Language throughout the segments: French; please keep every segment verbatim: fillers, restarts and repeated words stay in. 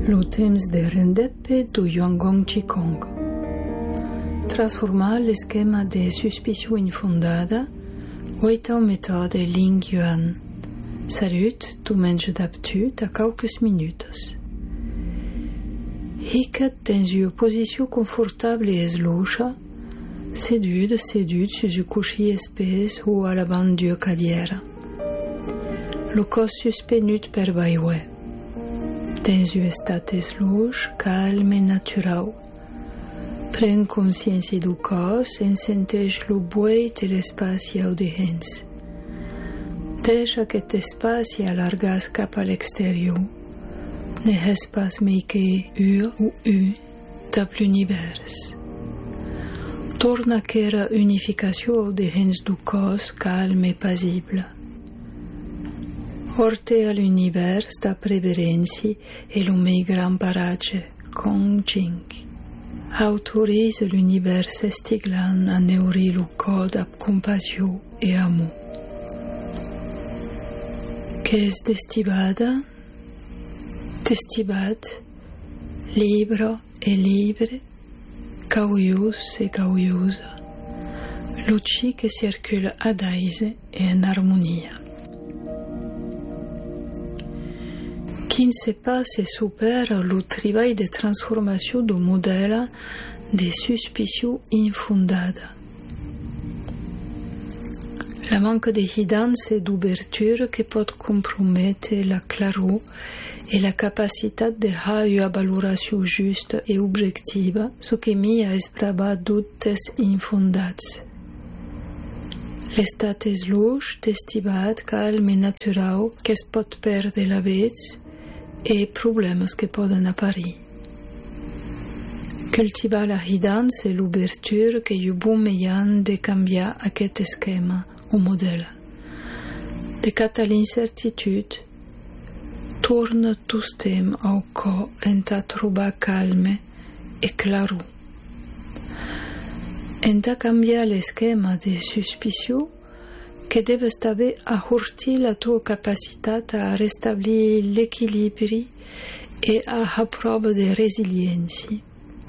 Lo temps de rendepe do Yuangong Qigong. Transformar l'esquema de suspicion infundada, oitau metode Ling Yuan. Salut, tu mens d'aptitude a quelques minutes. Hicat dans une position confortable et esloucha, sédude, sédude sur un coucher espèce ou à la bande d'une cadière. Le corps suspenu per baiwe. Dans un état eslouche, calme et naturel. Prends conscience du corps et senteix le bruit de l'espace audihens. Deixa que cet espace s'allargasse cap à l'extérieur. N'est espace mais que U ou U de l'univers. Torna qu'era unification audihens du corps calme et paisible. Porte à l'univers da prévérenci et le mei grand parage, Kong Jing. Autorise l'univers estiglant à nourrir le corps de compassion et amour. Qu'est-ce d'estibada? D'estibat, libre et libre, curieux et curieuse. Luci qui circule à daise et en harmonie. Qui ne sait pas se supère le travail de transformation du modèle de suspicion infondada. La manque de guidance et d'ouverture qui peut compromettre la clarté et la capacité de faire une valoration juste et objective, ce qui met à espraba doutes infondats. L'estat eslouche, d'estibat, calme et naturel que se peut perdre la vez et problèmes qui peuvent apparaître. Cultivar la guidance et l'ouverture qui est un bon moyen de changer aquest esquema ou modèle. De cata l'incertitude, tourne tout temps au corps en ta trobar calme et claro. En ta canviar l'esquema de suspicion que deves també ahortir la tua capacitat a restablir l'equilibri et a la prova de resiliència.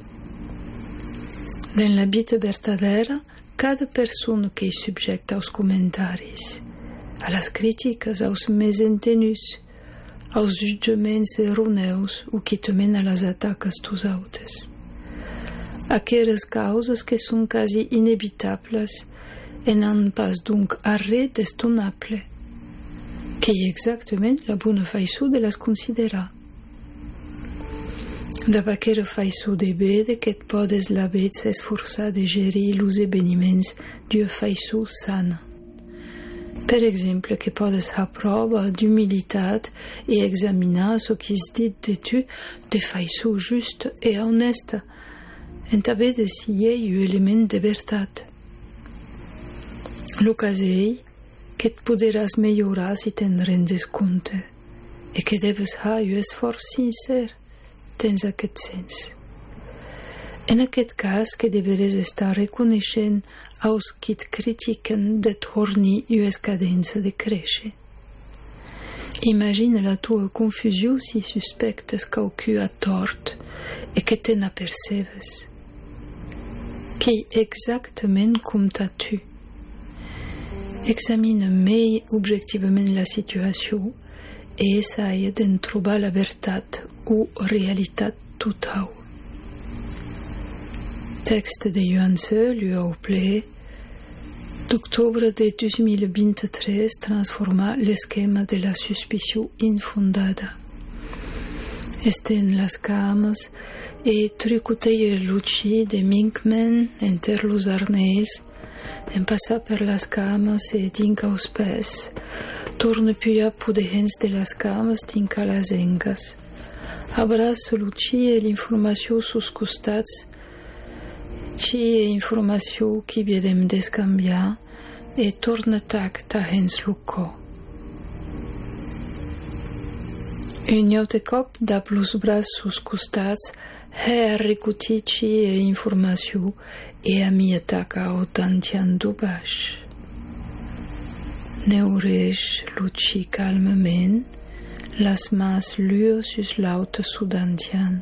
Dans la vida verdadera, cada persona que és subjecta als comentaris, a les crítiques, als malentenus, als jutjaments erroneus o que também a les ataques dos altres. Aquelas causes que són quasi inevitables et n'ont pas donc arrêt destonable, qui est exactement la bonne façon de les considérer. D'aquella façon de veure que et podes la veure s'esforçar de gerir els esdeveniments d'una façon sana. Per exemple, que podes fer prova d'humilitat i examinar ce qui és dit de tu de façon justa i honesta, en també de si hi ha un element de veritat. Lo cas és que et podràs millorar si te'n rendes compte i que deves fer un esforç sincer dans aquest sens. En aquest cas, que deveres estar reconeixent als qui et critiquen de tornar una escadença de créixer. Imagina la tua confusió si suspectes qualcú a tort i que te n'apercebes. Qui exactament com t'as-tu? Examine més objectivament la situació i essaia d'en trobar la veritat ou réalité totale. Texte de Yuan Tzu, Liu Ple, d'octobre de deux mille vingt-trois, transforma l'esquema de la suspicion infondada. Estén les cames i tricoteia l'ucci de Minkman entre los arnells, en passar per les cames i dinca els pes, torna pujar pudents de les cames dinca les engas. Abraça l'ucci e l'informació sus costats, ci e informació que vedem descanviar e torna tacta hens lo cor. Un altre cop dap los bras sus costats, he arricuti ci e informació e a mi ataca o tantian do baix. Neureix l'ucci calmament, Lass más lyösys laute sudantian.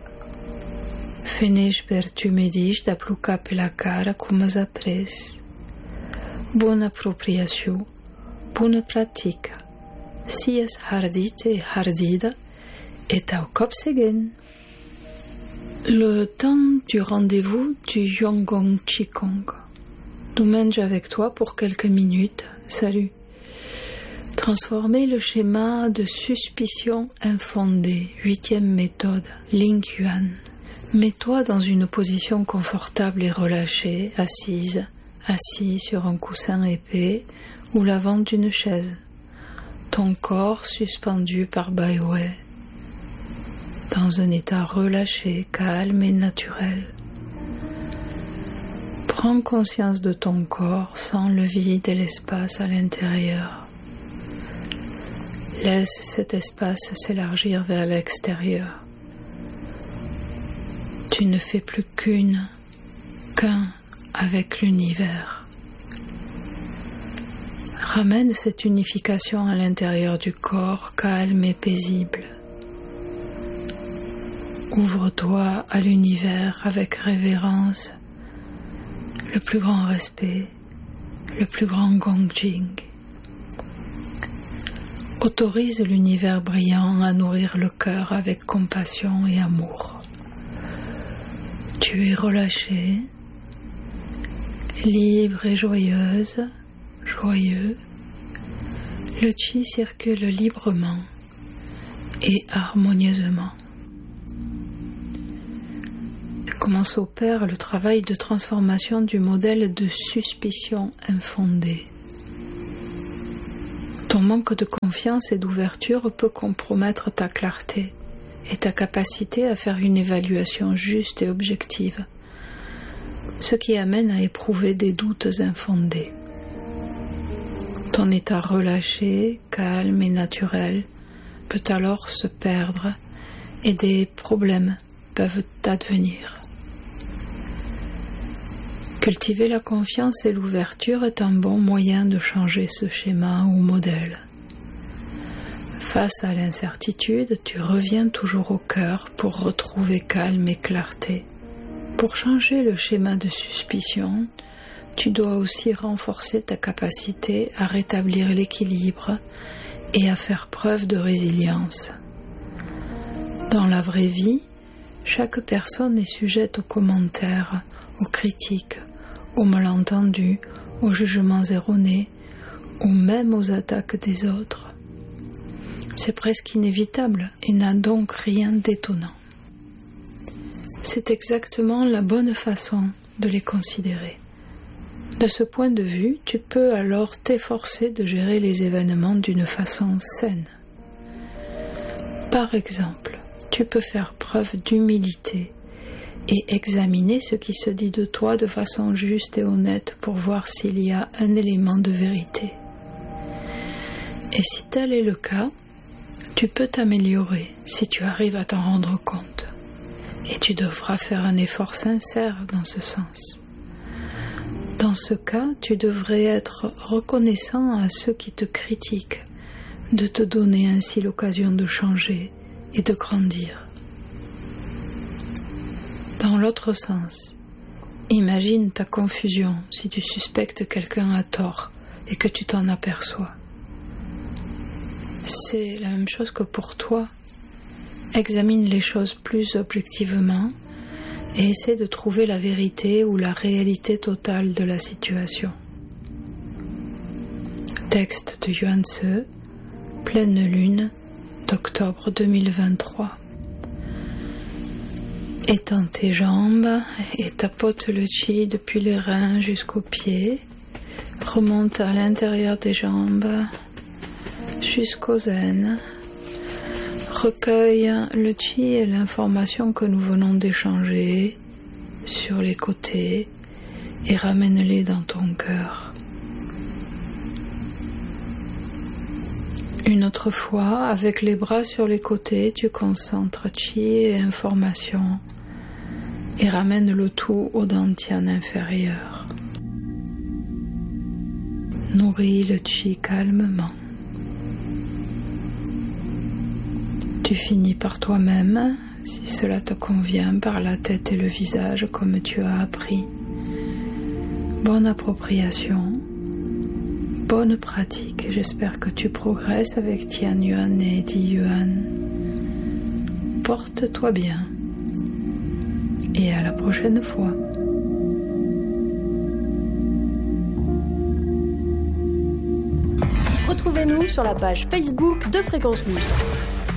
Finish per tu medici da pluca pe la cara cum as apres. Bună apropriațiu, bună pratică. Sies hardite et hardida et au cop segen. Le temps du rendez-vous du Yongong Qigong. Nous mène avec toi pour quelques minutes. Salut. Transformer le schéma de suspicion infondée. Huitième méthode, Ling Yuan. Mets-toi dans une position confortable et relâchée, assise, assis sur un coussin épais ou l'avant d'une chaise. Ton corps suspendu par Baiwei, dans un état relâché, calme et naturel. Prends conscience de ton corps sans le vide et l'espace à l'intérieur. Laisse cet espace s'élargir vers l'extérieur. Tu ne fais plus qu'une, qu'un avec l'univers. Ramène cette unification à l'intérieur du corps, calme et paisible. Ouvre-toi à l'univers avec révérence, le plus grand respect, le plus grand Gongjing. Autorise l'univers brillant à nourrir le cœur avec compassion et amour. Tu es relâché, libre et joyeuse, joyeux. Le chi circule librement et harmonieusement. Comment s'opère le travail de transformation du modèle de suspicion infondée? Ton manque de confiance et d'ouverture peut compromettre ta clarté et ta capacité à faire une évaluation juste et objective, ce qui amène à éprouver des doutes infondés. Ton état relâché, calme et naturel peut alors se perdre et des problèmes peuvent advenir. Cultiver la confiance et l'ouverture est un bon moyen de changer ce schéma ou modèle. Face à l'incertitude, tu reviens toujours au cœur pour retrouver calme et clarté. Pour changer le schéma de suspicion, tu dois aussi renforcer ta capacité à rétablir l'équilibre et à faire preuve de résilience. Dans la vraie vie, chaque personne est sujette aux commentaires, aux critiques, aux malentendus, aux jugements erronés ou même aux attaques des autres. C'est presque inévitable et n'a donc rien d'étonnant. C'est exactement la bonne façon de les considérer. De ce point de vue, tu peux alors t'efforcer de gérer les événements d'une façon saine. Par exemple, tu peux faire preuve d'humilité et examiner ce qui se dit de toi de façon juste et honnête pour voir s'il y a un élément de vérité. Et si tel est le cas, tu peux t'améliorer si tu arrives à t'en rendre compte. Et tu devras faire un effort sincère dans ce sens. Dans ce cas, tu devrais être reconnaissant à ceux qui te critiquent, de te donner ainsi l'occasion de changer et de grandir. Dans l'autre sens, imagine ta confusion si tu suspectes quelqu'un à tort et que tu t'en aperçois. C'est la même chose que pour toi. Examine les choses plus objectivement et essaie de trouver la vérité ou la réalité totale de la situation. Texte de Yuan Tse, Pleine Lune, d'octobre deux mille vingt-trois. Étends tes jambes et tapote le chi depuis les reins jusqu'aux pieds. Remonte à l'intérieur des jambes jusqu'aux aines. Recueille le chi et l'information que nous venons d'échanger sur les côtés et ramène-les dans ton cœur. Une autre fois, avec les bras sur les côtés, tu concentres chi et information et ramène le tout au dantian inférieur. Nourris le chi calmement. Tu finis par toi-même, si cela te convient, par la tête et le visage comme tu as appris. Bonne appropriation, bonne pratique. J'espère que tu progresses avec Tian Yuan et Di Yuan. Porte-toi bien et à la prochaine fois. Retrouvez-nous sur la page Facebook de Fréquence Plus.